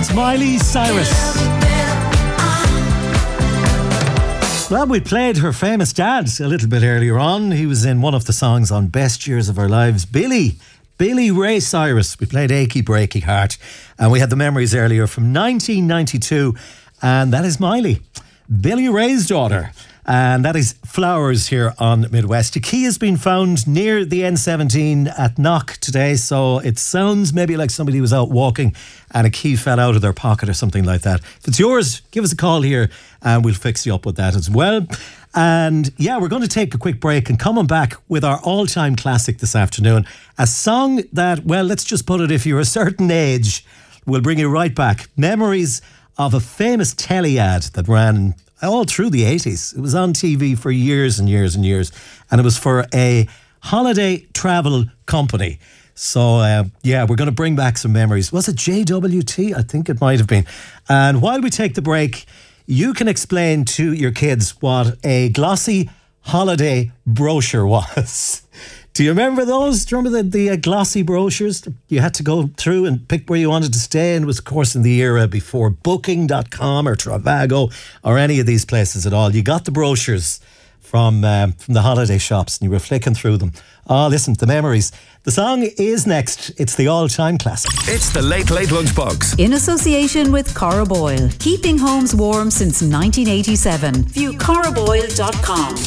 It's Miley Cyrus. Well, we played her famous dad a little bit earlier on. He was in one of the songs on Best Years of Our Lives, Billy Ray Cyrus. We played Achy Breaky Heart, and we had the memories earlier from 1992, and that is Miley, Billy Ray's daughter. And that is Flowers here on Midwest. A key has been found near the N17 at Knock today, so it sounds maybe like somebody was out walking and a key fell out of their pocket or something like that. If it's yours, give us a call here and we'll fix you up with that as well. And yeah, we're going to take a quick break and coming back with our all-time classic this afternoon. A song that, well, let's just put it, if you're a certain age, will bring you right back. Memories of a famous telly ad that ran all through the 80s. It was on TV for years and years and years, and it was for a holiday travel company. So yeah, we're going to bring back some memories. Was it JWT? I think it might have been. And while we take the break, you can explain to your kids what a glossy holiday brochure was. Do you remember those? Do you remember the glossy brochures? You had to go through and pick where you wanted to stay, and it was, of course, in the era before Booking.com or Travago or any of these places at all. You got the brochures from the holiday shops and you were flicking through them. Oh, listen, the memories. The song is next. It's the all-time classic. It's the Late Late Lunchbox. In association with Cora Boyle. Keeping homes warm since 1987. View coraboyle.com.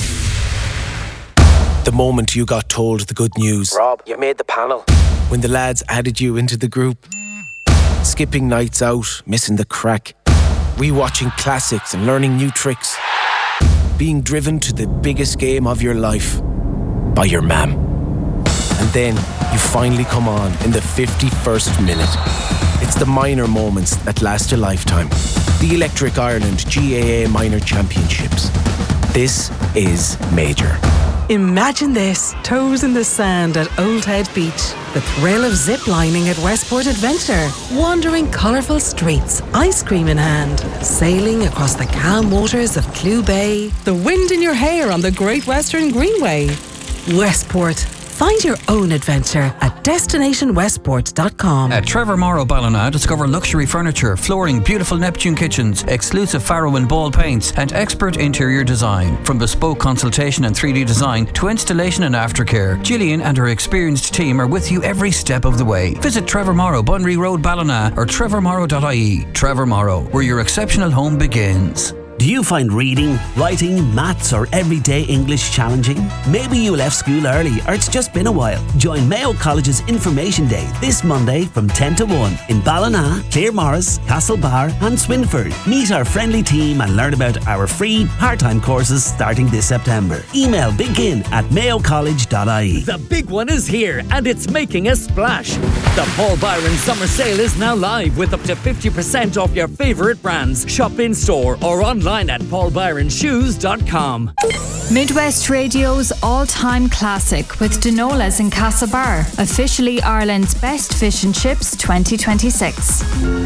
The moment you got told the good news. Rob, you made the panel. When the lads added you into the group. Skipping nights out, missing the crack. Rewatching classics and learning new tricks. Being driven to the biggest game of your life by your mam. And then you finally come on in the 51st minute. It's the minor moments that last a lifetime. The Electric Ireland GAA Minor Championships. This is major. Imagine this, toes in the sand at Old Head Beach. The thrill of zip-lining at Westport Adventure. Wandering colourful streets, ice cream in hand. Sailing across the calm waters of Clew Bay. The wind in your hair on the Great Western Greenway. Westport. Find your own adventure at destinationwestport.com. At Trevor Morrow Ballina, discover luxury furniture, flooring, beautiful Neptune kitchens, exclusive Faro and Ball paints, and expert interior design. From bespoke consultation and 3D design to installation and aftercare, Gillian and her experienced team are with you every step of the way. Visit Trevor Morrow, Bunry Road, Ballina, or trevormorrow.ie. Trevor Morrow, where your exceptional home begins. Do you find reading, writing, maths or everyday English challenging? Maybe you left school early or it's just been a while. Join Mayo College's Information Day this Monday from 10 to 1 in Ballina, Claremorris, Castlebar and Swinford. Meet our friendly team and learn about our free part-time courses starting this September. Email begin@mayocollege.ie. The big one is here and it's making a splash. The Paul Byron Summer Sale is now live with up to 50% off your favourite brands. Shop in store or online at paulbyronshoes.com. Midwest Radio's all-time classic with Denola's in Castlebar, officially Ireland's best fish and chips 2026.